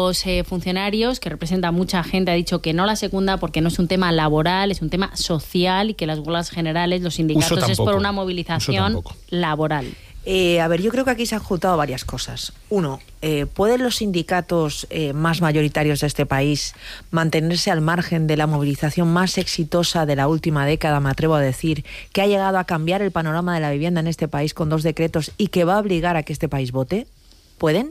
los funcionarios, que representa a mucha gente, ha dicho que no la secunda porque no es un tema laboral, es un tema social y que las huelgas generales, los sindicatos, es por una movilización laboral. A ver, yo creo que aquí se han juntado varias cosas. Uno, ¿pueden los sindicatos más mayoritarios de este país mantenerse al margen de la movilización más exitosa de la última década, me atrevo a decir, que ha llegado a cambiar el panorama de la vivienda en este país con 2 decretos y que va a obligar a que este país vote? ¿Pueden?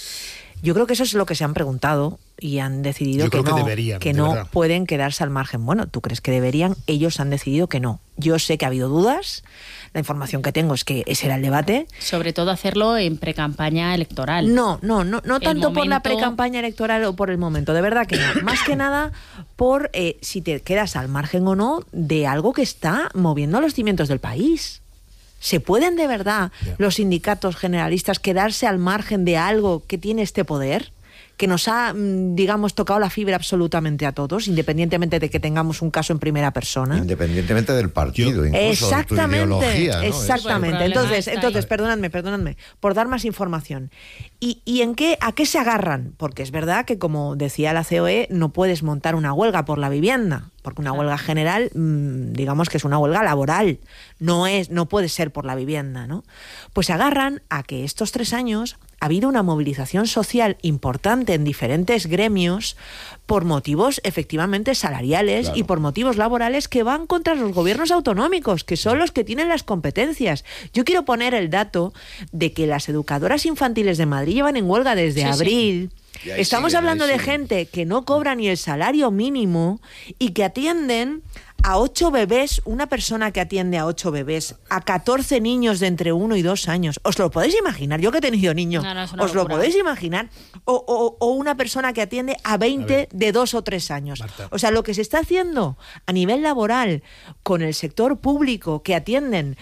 Yo creo que eso es lo que se han preguntado y han decidido que no pueden quedarse al margen. Bueno, ¿tú crees que deberían? Ellos han decidido que no. Yo sé que ha habido dudas. La información que tengo es que ese era el debate. Sobre todo hacerlo en precampaña electoral. No tanto por la precampaña electoral o por el momento, de verdad que no. Más que nada por si te quedas al margen o no de algo que está moviendo los cimientos del país. ¿Se pueden de verdad los sindicatos generalistas quedarse al margen de algo que tiene este poder? Que nos ha, digamos, tocado la fibra absolutamente a todos, independientemente de que tengamos un caso en primera persona. Independientemente del partido, incluso exactamente, de tu ideología, ¿no? Exactamente. Entonces, perdonadme, por dar más información. ¿Y a qué se agarran? Porque es verdad que, como decía la COE, no puedes montar una huelga por la vivienda, porque una huelga general, digamos que es una huelga laboral, no puede ser por la vivienda, ¿no? Pues se agarran a que estos 3 años ha habido una movilización social importante en diferentes gremios por motivos efectivamente salariales y por motivos laborales que van contra los gobiernos autonómicos, que son los que tienen las competencias. Yo quiero poner el dato de que las educadoras infantiles de Madrid llevan en huelga desde abril. Estamos hablando de gente que no cobra ni el salario mínimo y que atienden a 8 bebés, una persona que atiende a 8 bebés, a 14 niños de entre 1 y 2 años. ¿Os lo podéis imaginar? Yo que he tenido niños, ¿os lo podéis imaginar? O una persona que atiende a 20 de 2 o 3 años. Marta. O sea, lo que se está haciendo a nivel laboral con el sector público que atienden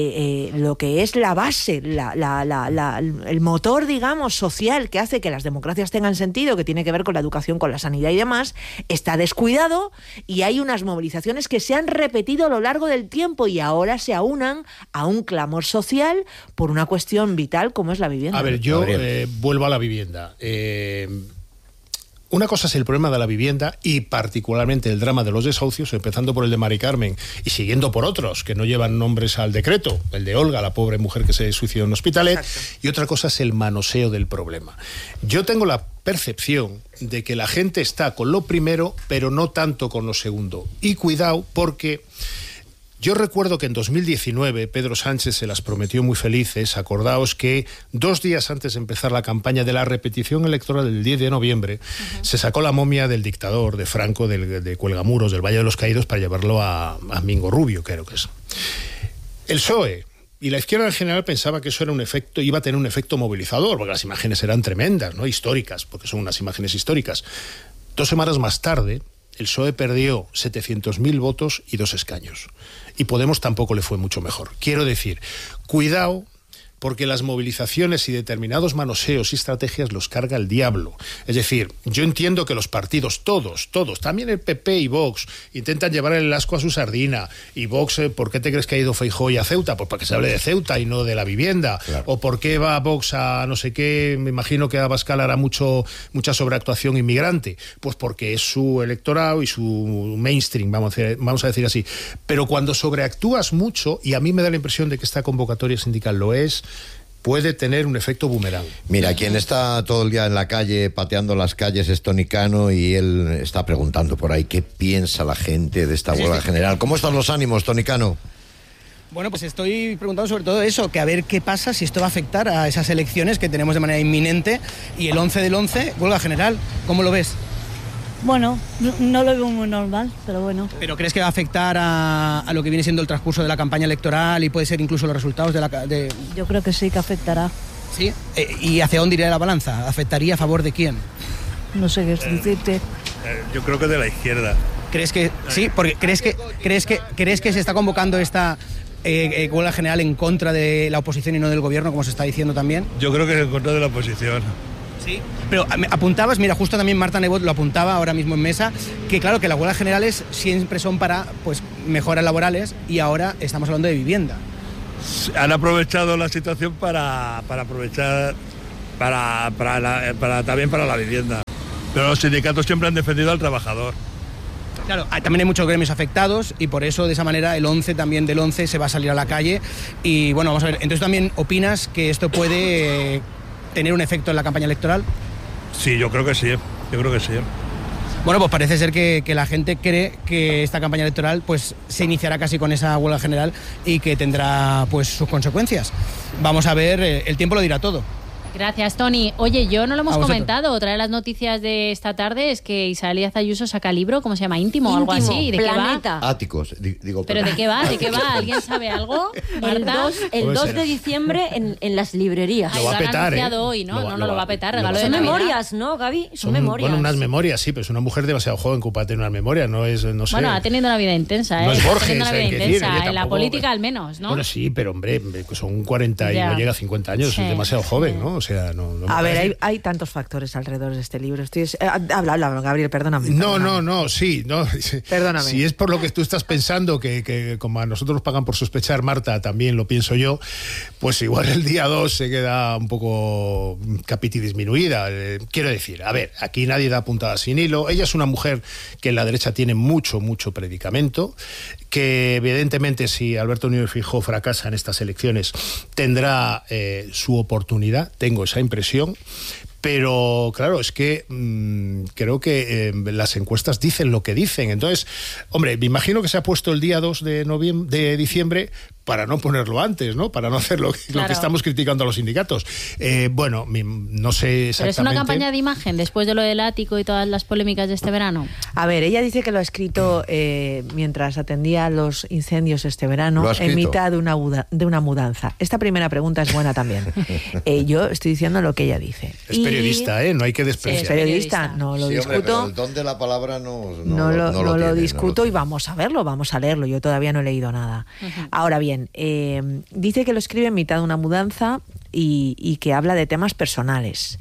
lo que es la base, el motor, digamos, social que hace que las democracias tengan sentido, que tiene que ver con la educación, con la sanidad y demás, está descuidado y hay unas movilizaciones que se han repetido a lo largo del tiempo y ahora se aunan a un clamor social por una cuestión vital como es la vivienda. A ver, yo vuelvo a la vivienda. Una cosa es el problema de la vivienda y particularmente el drama de los desahucios, empezando por el de Mari Carmen y siguiendo por otros que no llevan nombres al decreto, el de Olga, la pobre mujer que se suicidó en Hospitalet. Exacto. Y otra cosa es el manoseo del problema. Yo tengo la percepción de que la gente está con lo primero, pero no tanto con lo segundo. Y cuidado, porque yo recuerdo que en 2019 Pedro Sánchez se las prometió muy felices. Acordaos que 2 días antes de empezar la campaña de la repetición electoral del 10 de noviembre, se sacó la momia del dictador, de Franco, de Cuelgamuros, del Valle de los Caídos, para llevarlo a Mingo Rubio, creo que es. El PSOE y la izquierda en general pensaba que eso era iba a tener un efecto movilizador, porque las imágenes eran tremendas, ¿no? Históricas, porque son unas imágenes históricas. 2 semanas más tarde, el PSOE perdió 700.000 votos y 2 escaños. Y Podemos tampoco le fue mucho mejor. Quiero decir, cuidado, porque las movilizaciones y determinados manoseos y estrategias los carga el diablo. Es decir, yo entiendo que los partidos, todos, también el PP y Vox, intentan llevar el asco a su sardina. Y Vox, ¿por qué te crees que ha ido Feijóo a Ceuta? Pues para que se hable de Ceuta y no de la vivienda. Claro. O ¿por qué va Vox a no sé qué? Me imagino que Abascal hará mucha sobreactuación inmigrante. Pues porque es su electorado y su mainstream, vamos a decir así. Pero cuando sobreactúas mucho, y a mí me da la impresión de que esta convocatoria sindical lo es, puede tener un efecto boomerang. Mira, quien está todo el día en la calle, pateando las calles, es Toni Cano, y él está preguntando por ahí qué piensa la gente de esta huelga general. ¿Cómo están los ánimos, Toni Cano? Bueno, pues estoy preguntando sobre todo eso, que a ver qué pasa, si esto va a afectar a esas elecciones que tenemos de manera inminente, y el 11 del 11, huelga general. ¿Cómo lo ves? Bueno, no lo veo muy normal, pero bueno. ¿Pero crees que va a afectar a lo que viene siendo el transcurso de la campaña electoral y puede ser incluso los resultados de Yo creo que sí, que afectará. ¿Sí? ¿Y hacia dónde iría la balanza? ¿Afectaría a favor de quién? No sé qué decirte. Yo creo que de la izquierda. ¿Crees que sí? Porque ¿crees que se está convocando esta huelga general en contra de la oposición y no del gobierno, como se está diciendo también? Yo creo que es en contra de la oposición. Sí, pero apuntabas, mira, justo también Marta Nebot lo apuntaba ahora mismo en mesa, que claro, que las huelgas generales siempre son para mejoras laborales, y ahora estamos hablando de vivienda. Han aprovechado la situación para aprovechar también para la vivienda. Pero los sindicatos siempre han defendido al trabajador. Claro, también hay muchos gremios afectados y por eso de esa manera el 11 también del 11 se va a salir a la calle y bueno, vamos a ver, entonces también opinas que esto puede tener un efecto en la campaña electoral. Sí, yo creo que sí. Bueno, pues parece ser que la gente cree que esta campaña electoral pues se iniciará casi con esa huelga general y que tendrá pues sus consecuencias. Vamos a ver, el tiempo lo dirá todo. Gracias, Tony. Oye, yo no lo hemos comentado. Otra de las noticias de esta tarde es que Isabel Díaz Ayuso saca libro, ¿cómo se llama? Íntimo o algo así. ¿De Planeta. qué va? Áticos, digo. ¿Pero de qué va? ¿De qué va? ¿Alguien sabe algo? El 2 de diciembre en las librerías. Lo va a petar, anunciado hoy, ¿no? No lo va a petar, regalo de Son Navidad. memorias, ¿no, Gaby? Son memorias. Bueno, unas memorias, sí, pero es una mujer demasiado joven como para tener unas memorias, no sé. Bueno, ha tenido una vida intensa, ¿eh? No es Borges, teniendo una vida hay que intensa, decir, en la política al menos, ¿no? Bueno, sí, pero hombre, son 40 y no llega a 50 años, es demasiado joven, ¿no? O sea, no. A ver, hay tantos factores alrededor de este libro. Habla, Gabriel, perdóname. Sí. Perdóname. Si es por lo que tú estás pensando, que como a nosotros nos pagan por sospechar, Marta, también lo pienso yo, pues igual el día 2 se queda un poco capiti disminuida. Quiero decir, a ver, aquí nadie da puntada sin hilo. Ella es una mujer que en la derecha tiene mucho predicamento, que evidentemente si Alberto Núñez Feijóo fracasa en estas elecciones tendrá su oportunidad, tengo esa impresión. Pero claro, es que creo que las encuestas dicen lo que dicen. Entonces, hombre, me imagino que se ha puesto el día 2 de diciembre para no ponerlo antes, ¿no? Para no hacer lo que estamos criticando a los sindicatos. Bueno, no sé exactamente. ¿Pero es una campaña de imagen después de lo del ático y todas las polémicas de este verano? A ver, ella dice que lo ha escrito mientras atendía los incendios este verano, en mitad de una mudanza. Esta primera pregunta es buena también. Yo estoy diciendo lo que ella dice. Es periodista, no hay que despreciar. Es periodista, no lo discuto. Hombre, pero el don de la palabra no lo discuto y vamos a verlo, vamos a leerlo. Yo todavía no he leído nada. Ahora bien, dice que lo escribe en mitad de una mudanza y que habla de temas personales.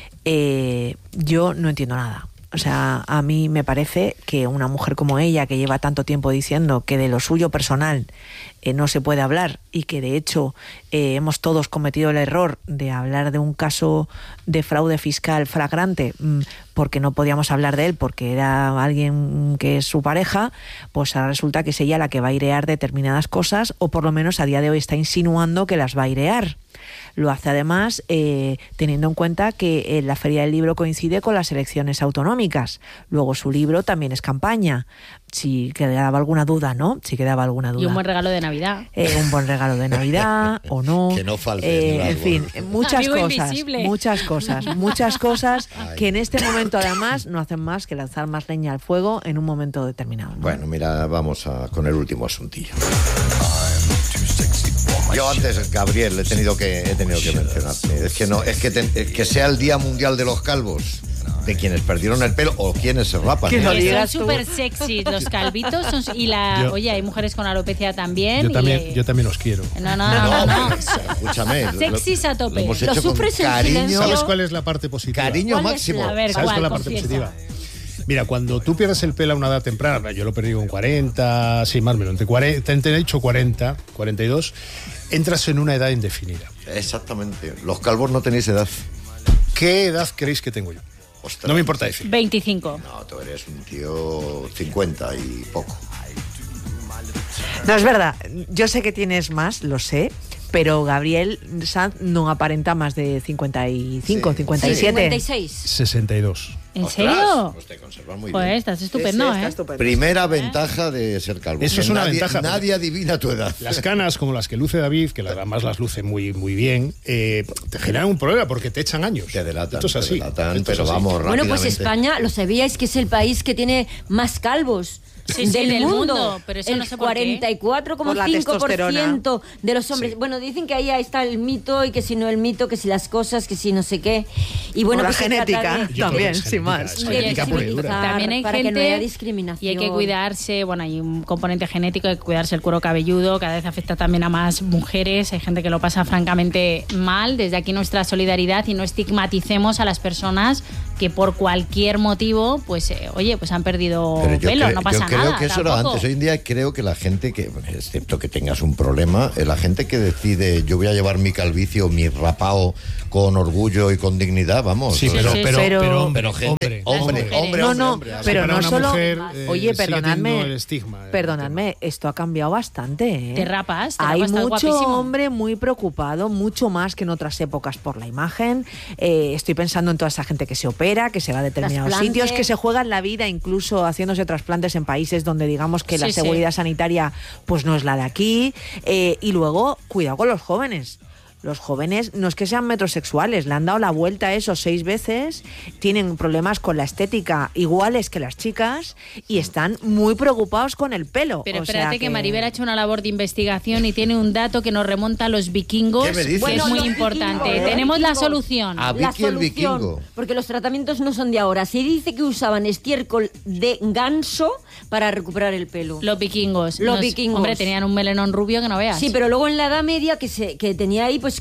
Yo no entiendo nada. O sea, a mí me parece que una mujer como ella, que lleva tanto tiempo diciendo que de lo suyo personal no se puede hablar y que de hecho hemos todos cometido el error de hablar de un caso de fraude fiscal flagrante porque no podíamos hablar de él porque era alguien que es su pareja, pues ahora resulta que es ella la que va a airear determinadas cosas, o por lo menos a día de hoy está insinuando que las va a airear. Lo hace además teniendo en cuenta que la Feria del Libro coincide con las elecciones autonómicas. Luego su libro también es campaña. Si quedaba alguna duda, ¿no? Si quedaba alguna duda. Y un buen regalo de Navidad. Un buen regalo de Navidad o no. Que no falte. En fin, muchas cosas que en este momento además no hacen más que lanzar más leña al fuego en un momento determinado, ¿no? Bueno, mira, vamos con el último asuntillo. Yo antes, Gabriel, he tenido que mencionarte. Es que sea el Día Mundial de los Calvos, de quienes perdieron el pelo o quienes se rapan. Que son súper sexys los calvitos. Oye, hay mujeres con alopecia también. Yo también los quiero. No. Escúchame. Sexys a tope. Lo hemos hecho con cariño. ¿Sabes cuál es la parte positiva? Cariño máximo. A ver, ¿sabes cuál es la parte positiva? Mira, cuando tú pierdes el pelo a una edad temprana, yo lo perdí con 40, sí, más o menos, te he dicho 40, 42, entras en una edad indefinida. Exactamente. Los calvos no tenéis edad. ¿Qué edad creéis que tengo yo? Ostras, no me importa decir. 25. No, tú eres un tío 50 y poco. No, es verdad. Yo sé que tienes más, lo sé. Pero Gabriel Sanz no aparenta más de 55, 57. 56. 62. ¿En serio? Pues te conservas muy pues bien. Estás estupendo, Está estupendo. Primera ventaja de ser calvo. Eso es una ventaja. Nadie adivina tu edad. Las canas, como las que luce David, que además las luce muy bien, te generan un problema porque te echan años. Te delatan. Esto es así. Pero vamos, rápidamente. Bueno, pues España, ¿lo sabíais que es el país que tiene más calvos? Del mundo, pero eso el no sé por qué. 44,5% de los hombres. Sí. Bueno, dicen que ahí está el mito y que si no el mito, que si las cosas, que si no sé qué. Y bueno, la pues genética también, sin más. Genética pura y dura. También hay para gente que no haya discriminación. Y hay que cuidarse, bueno, hay un componente genético, hay que cuidarse el cuero cabelludo, cada vez afecta también a más mujeres, hay gente que lo pasa francamente mal. Desde aquí nuestra solidaridad y no estigmaticemos a las personas que por cualquier motivo, pues oye, pues han perdido pelo, no pasa nada. Yo creo que eso tampoco. era antes. Hoy en día creo que la gente que, excepto que tengas un problema, la gente que decide yo voy a llevar mi calvicie, mi rapao con orgullo y con dignidad, vamos. Sí, pero gente, hombre, pero no solo. Mujer, oye, perdonadme, perdonadme, esto ha cambiado bastante. Te rapas, Hay mucho guapísimo. hombre muy preocupado, mucho más que en otras épocas por la imagen. Estoy pensando en toda esa gente que se opera, que se va a determinados sitios, que se juegan la vida incluso haciéndose trasplantes en países donde digamos que la seguridad sanitaria pues no es la de aquí. Y luego, cuidado con los jóvenes. Los jóvenes no es que sean metrosexuales, le han dado la vuelta a eso 6 veces, tienen problemas con la estética iguales que las chicas y están muy preocupados con el pelo. Pero espérate que Maribel ha hecho una labor de investigación y tiene un dato que nos remonta a los vikingos, que es muy importante. Tenemos la solución. A Vicky el vikingo. Porque los tratamientos no son de ahora. Se dice que usaban estiércol de ganso para recuperar el pelo. Los vikingos. Vikingos. Hombre, tenían un melenón rubio que no veas. Sí, pero luego en la Edad Media que tenía ahí pues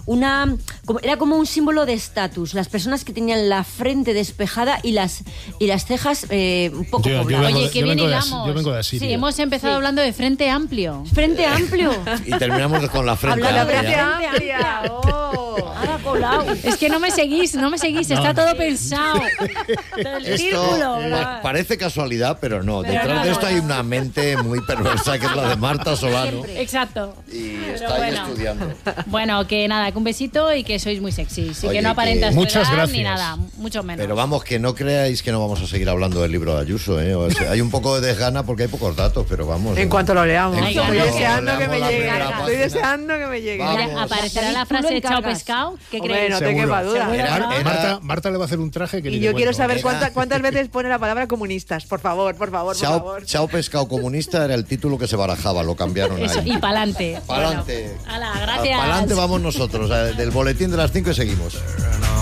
era como un símbolo de estatus. Las personas que tenían la frente despejada y las cejas un poco pobladas. Oye, qué bien hilamos. Yo vengo de Asiria. Sí, hemos empezado hablando de frente amplio. Frente amplio. Y terminamos con la frente amplia. Ahora colado. Es que no me seguís, está todo pensado. Esto parece casualidad, pero no. Detrás de esto hay una mente muy perversa que es la de Marta Solano. Exacto. Y está ahí estudiando. Bueno, que nada, que un besito y que sois muy sexys. Y Oye, que no aparentas muchas edad gracias. ni nada, mucho menos. Pero vamos, que no creáis que no vamos a seguir hablando del libro de Ayuso, ¿eh? O sea, hay un poco de desgana porque hay pocos datos, pero vamos. En cuanto lo leamos. Estoy deseando que me llegue. Estoy deseando que me llegue. Mira, aparecerá la frase chao pescado. ¿Qué creéis? No te quepa duda. Marta le va a hacer un traje que y yo quiero saber cuántas veces pone la palabra comunistas. Por favor. Chao pescado comunista era el título que se barajaba, lo cambiaron Eso, ahí. y pa'lante. Pa'lante. Bueno, gracias. Pa'lante vamos nosotros. Del boletín de las 5 y seguimos.